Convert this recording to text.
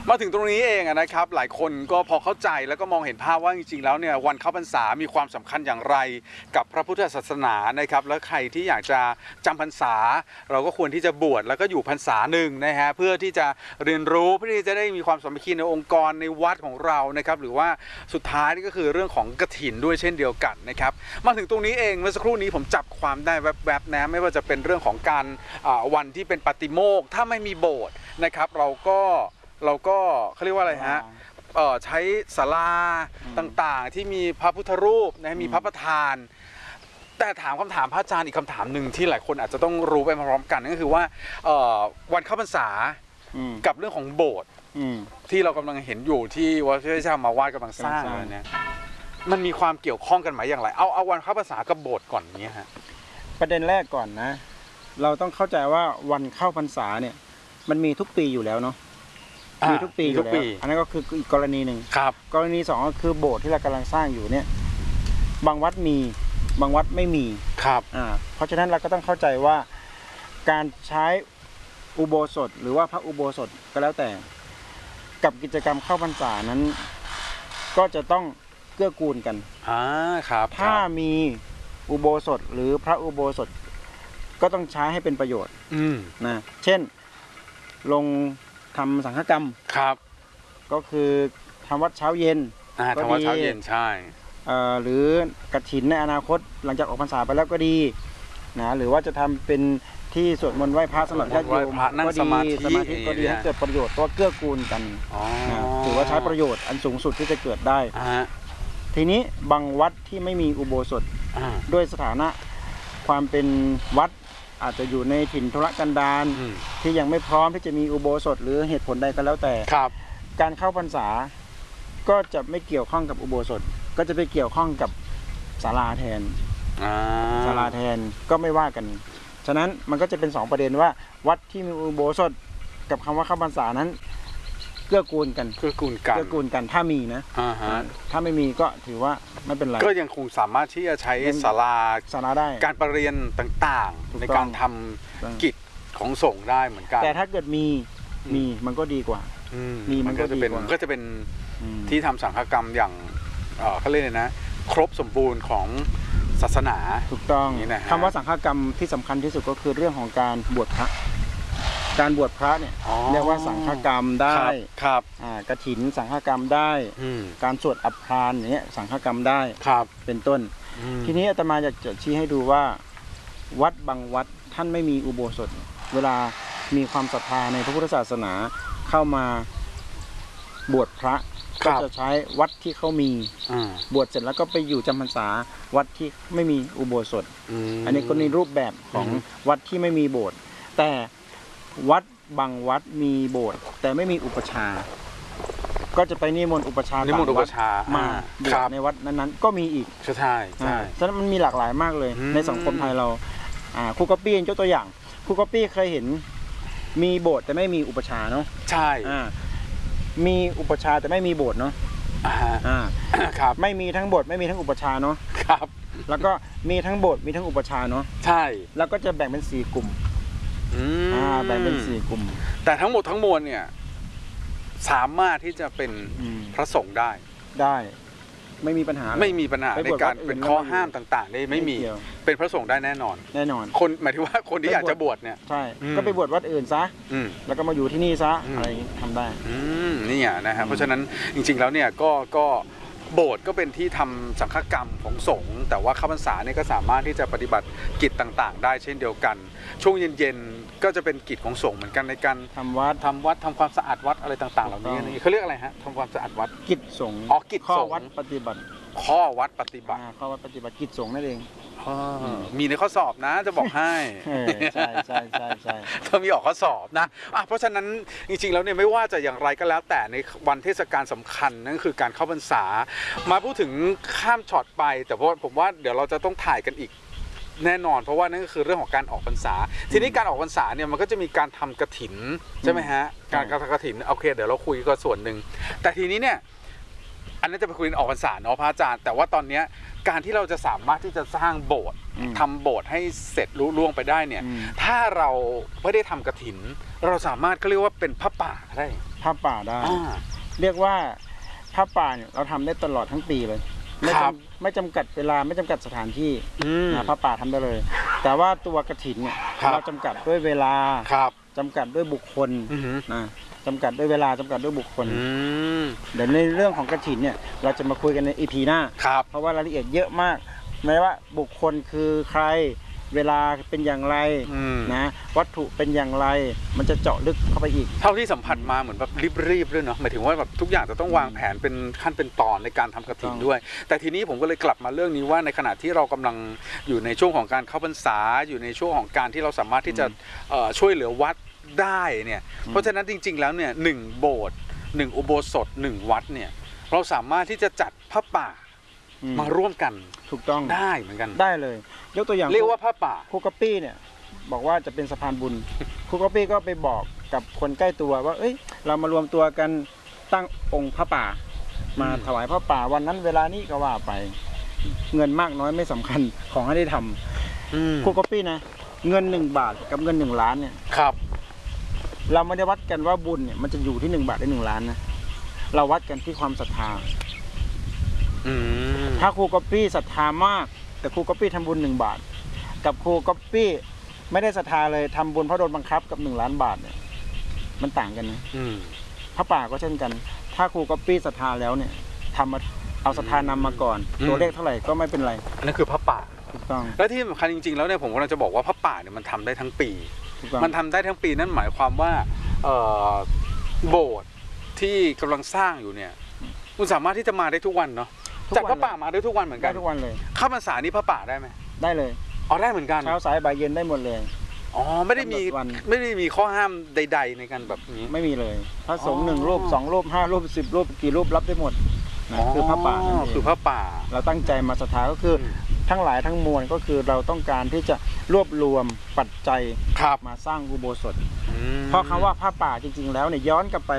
มาถึงตรงนี้เองนะครับหลายคนก็พอเข้าใจแล้วก็มองเห็นภาพว่าจริงๆแล้วเนี่ยวันเข้าพรรษามีความสำคัญอย่างไรกับพระพุทธศาสนานะครับแล้วใครที่อยากจะจำพรรษาเราก็ควรที่จะบวชแล้วก็อยู่พรรษาหนึ่งนะฮะเพื่อที่จะเรียนรู้เพื่อที่จะได้มีความสามัคคีในองค์กรในวัดของเรานะครับหรือว่าสุดท้ายนี่ก็คือเรื่องของกฐินด้วยเช่นเดียวกันนะครับมาถึงตรงนี้เองเมื่อสักครู่นี้ผมจับความได้แวบๆนะไม่ว่าจะเป็นเรื่องของการวันที่เป็นปาฏิโมกข์ถ้าไม่มีโบสถ์นะครับเราก็เขาเรียกว่าอะไรฮะใช้ศาลาต่างๆที่มีพระพุทธรูปนะมีพระประธานแต่ถามคำถามพระอาจารย์อีกคำถามหนึ่งที่หลายคนอาจจะต้องรู้ไปพร้อมกันก็คือว่าวันเข้าพรรษากับเรื่องของโบสถ์ที่เรากำลังเห็นอยู่ที่วัดพระเจ้ามาวาดกำลังสร้างเลยเนี่ยมันมีความเกี่ยวข้องกันไหมอย่างไรเอาวันเข้าพรรษากับโบสถ์ก่อนเนี้ยฮะประเด็นแรกก่อนนะเราต้องเข้าใจว่าวันเข้าพรรษาเนี่ยมันมีทุกปีอยู่แล้วเนาะมีทุกปีอยู่แล้วอันนั้นก็คืออีกกรณีหนึ่งครับกรณีสองก็คือโบสถ์ที่เรากำลังสร้างอยู่เนี่ยบางวัดมีบางวัดไม่มีครับเพราะฉะนั้นเราก็ต้องเข้าใจว่าการใช้อุโบสถหรือว่าพระอุโบสถก็แล้วแต่กับกิจกรรมเข้าพรรษานั้นก็จะต้องเกื้อกูลกันครับถ้ามีอุโบสถหรือพระอุโบสถก็ต้องใช้ให้เป็นประโยชน์นะเช่นลงทำสังฆกรรมครับก็คือทำวัดเช้าเย็นทำวัดเช้าเย็นใช่หรือกฐินในอนาคตหลังจากออกพรรษาไปแล้วก็ดีนะหรือว่าจะทำเป็นที่สวดมนต์ไหว้พระสำหรับญาติโยมก็ดีสมาธิก็ดีให้เกิดประโยชน์ตัวเกื้อกูลกันถือว่าใช้ประโยชน์อันสูงสุดที่จะเกิดได้ทีนี้บางวัดที่ไม่มีอุโบสถด้วยสถานะความเป็นวัดอาจจะอยู่ในถิ่นธุรกันดารที่ยังไม่พร้อมที่จะมีอุโบสถหรือเหตุผลใดก็แล้วแต่การเข้าพรรษาก็จะไม่เกี่ยวข้องกับอุโบสถก็จะไปเกี่ยวข้องกับศาลาแทนศาลาแทนก็ไม่ว่ากันฉะนั้นมันก็จะเป็น2ประเด็นว่าวัดที่มีอุโบสถกับคำว่าเข้าพรรษานั้นเกื้อกูลกันถ้ามีนะถ้าไม่มีก็ถือว่าไม่เป็นไรก็ยังคงสามารถที่จะใช้ศาลาได้การประเรียนต่างๆในการทำกิจของสงฆ์ได้เหมือนกันแต่ถ้าเกิดมีมันก็ดีกว่ามันก็จะเป็นที่ทำสังฆกรรมอย่างเขาเรียกนะครบสมบูรณ์ของศาสนาถูกต้องคำว่าสังฆกรรมที่สำคัญที่สุดก็คือเรื่องของการบวชพระการบวชพระเนี่ยเรียกว่าสังฆกรรมได้ครับกฐินสังฆกรรมได้การสวดอภารอย่างเงี้ยสังฆกรรมได้เป็นต้นทีนี้อาตมาอยากจะชี้ให้ดูว่าวัดบางวัดท่านไม่มีอุโบสถเวลามีความศรัทธาในพระพุทธศาสนาเข้ามาบวชพระก็จะใช้วัดที่เขามีบวชเสร็จแล้วก็ไปอยู่จำพรรษาวัดที่ไม่มีอุโบสถอันนี้ก็ในรูปแบบของวัดที่ไม่มีโบสถ์แต่วัดบางวัดมีโบสถ์แต่ไม่มีอุปชาก็จะไปนิมนต์อุปชาต่างวัดมาบวชในวัดนั้นๆก็มีอีกใช่ฉะนั้นมันมีหลากหลายมากเลยในสังคมไทยเราครูก๊อปปี้ยกตัวอย่างครูก๊อปปี้เคยเห็นมีโบสถ์แต่ไม่มีอุปชาเนาะใช่มีอุปชาแต่ไม่มีโบสถ์เนาะครับไม่มีทั้งโบสถ์ไม่มีทั้งอุปชาเนาะครับแล้วก็มีทั้งโบสถ์มีทั้งอุปชาเนาะใช่แล้วก็จะแบ่งเป็น4 กลุ่มแบ่งเป็น4 กลุ่มแต่ทั้งหมดทั้งมวลเนี่ยสามารถที่จะเป็นพระสงฆ์ได้ไม่มีปัญหาในการเป็นข้อห้ามต่างๆได้ไม่มีเป็นพระสงฆ์ได้แน่นอนคนหมายถึงว่าคนที่อยากจะบวชเนี่ยใช่ก็ไปบวชวัดอื่นซะแล้วก็มาอยู่ที่นี่ซะอะไรทำได้นี่นะฮะเพราะฉะนั้นจริงๆแล้วเนี่ยก็โบสถ์ก็เป็นที่ทำสังฆกรรมของสงฆ์แต่ว่าเข้าพรรษาเนี่ยก็สามารถที่จะปฏิบัติกิจต่างๆได้เช่นเดียวกันช่วงเย็นๆก็จะเป็นกิจของสงฆ์เหมือนกันในการทำวัดทำความสะอาดวัดอะไรต่างๆเหล่านี้เขาเรียกอะไรฮะทำความสะอาดวัดกิจสงฆ์กิจข้อสงฆ์วัดปฏิบัติข้อวัดปฏิบัติกิจสงฆ์นั่นเองมีในข้อสอบนะจะบอกให้ใช่ถ้ามีออกข้อสอบนะเพราะฉะนั้นจริงๆแล้วเนี่ยไม่ว่าจะอย่างไรก็แล้วแต่ในวันเทศกาลสำคัญนั่นคือการเข้าพรรษามาพูดถึงข้ามช็อตไปแต่เพราะผมว่าเดี๋ยวเราจะต้องถ่ายกันอีกแน่นอนเพราะว่านั่นก็คือเรื่องของการออกพรรษาทีนี้การออกพรรษาเนี่ยมันก็จะมีการทำกฐินใช่ไหมฮะการทำกฐินโอเคเดี๋ยวเราคุยก็ส่วนหนึ่งแต่ทีนี้เนี่ยอันนั้นจะไปคุยออกพรรษาเนาะพระอาจารย์แต่ว่าตอนนี้การที่เราจะสามารถที่จะสร้างโบสถ์ทำโบสถ์ให้เสร็จลุล่วงไปได้เนี่ยถ้าเราไม่ได้ทำกฐินเราสามารถก็เรียกว่าเป็นผ้าป่าได้ผ้าป่าได้เรียกว่าผ้าป่าเนี่ยเราทำได้ตลอดทั้งปีเลยไม่จำกัดเวลาไม่จำกัดสถานที่ผ้าป่าทำได้เลยแต่ว่าตัวกฐินเนี่ยเราจำกัดด้วยเวลาจำกัดด้วยบุคคลนะจำกัดด้วยเวลาจำกัดด้วยบุคคลเดี๋ยวในเรื่องของกฐินเนี่ยเราจะมาคุยกันใน EP หน้าเพราะว่ารายละเอียดเยอะมากไม่ว่าบุคคลคือใครเวลาเป็นอย่างไรนะวัตถุเป็นอย่างไรมันจะเจาะลึกเข้าไปอีกเท่าที่สัมผัสมาเหมือนแบบรีบด้วยเนาะหมายถึงว่าแบบทุกอย่างจะต้องวางแผนเป็นขั้นเป็นตอนในการทำกฐินด้วยแต่ทีนี้ผมก็เลยกลับมาเรื่องนี้ว่าในขณะที่เรากำลังอยู่ในช่วงของการเข้าพรรษาอยู่ในช่วงของการที่เราสามารถที่จะช่วยเหลือวัดได้เนี่ยเพราะฉะนั้นจริงๆแล้วเนี่ย1โบสถ์1อุโบสถ1วัดเนี่ยเราสามารถที่จะจัดผ้าป่ามาร่วมกันถูกต้องได้เหมือนกันได้เลยยกตัวอย่างเรียกว่าผ้าป่าครูก๊อปปี้เนี่ยบอกว่าจะเป็นสะพานบุญครูก๊อปปี้ก็ไปบอกกับคนใกล้ตัวว่าเอ้ยเรามารวมตัวกันตั้งองค์ผ้าป่ามาถวายผ้าป่าวันนั้นเวลานี้ก็ว่าไปเงินมากน้อยไม่สำคัญของให้ได้ทำครูก๊อปปี้นะเงิน1 บาทกับเงิน1 ล้านเนี่ยครับเราไม่ได้วัดกันว่าบุญเนี่ยมันจะอยู่ที่1 บาทได้1 ล้านนะเราวัดกันที่ความศรัทธาถ้าครูก๊อปปี้ศรัทธามากแต่ครูก๊อปปี้ทำบุญ1 บาทกับครูก๊อปปี้ไม่ได้ศรัทธาเลยทำบุญเพราะโดนบังคับกับ1 ล้านบาทเนี่ยมันต่างกันนะพระป่าก็เช่นกันถ้าครูก๊อปปี้ศรัทธาแล้วเนี่ยทำมาเอาศรัทธานำมาก่อนตัวเลขเท่าไหร่ก็ไม่เป็นไรนั่นคือพระป่าถูกต้องและที่สำคัญจริงๆแล้วเนี่ยผมกำลังจะบอกว่าพระป่าเนี่ยมันทำได้ทั้งปีมันทำได้ทั้งปีนั่นหมายความว่าโบสถ์ที่กำลังสร้างอยู่เนี่ยคุณสามารถที่จะมาได้ทุกวันเนาะจัดพระป่ามาได้ทุกวันเหมือนกันได้ทุกวันเลยเข้าพรรษานี่พระป่าได้ไหมได้เลยอ๋อได้เหมือนกันเช้าสายบ่ายเย็นได้หมดเลยอ๋อไม่ได้มีข้อห้ามใดๆในการแบบนี้ไม่มีเลยพระสงฆ์1 รูป2 รูป5 รูป10 รูปกี่รูปรับได้หมดคือพระป่าคือพระป่าเราตั้งใจมาศรัทธาก็คือทั้งหลายทั้งมวลก็คือเราต้องการที่จะรวบรวมปัจจัยมาสร้างอุโบสถเพราะคำว่าพระป่าจริงๆแล้วเนี่ยย้อนกลับไป